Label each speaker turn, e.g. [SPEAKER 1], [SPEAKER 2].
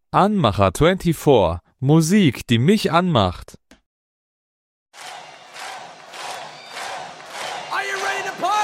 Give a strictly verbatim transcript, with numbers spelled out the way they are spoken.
[SPEAKER 1] Anmacher vierundzwanzig. Musik, die mich anmacht.
[SPEAKER 2] Are you ready to party?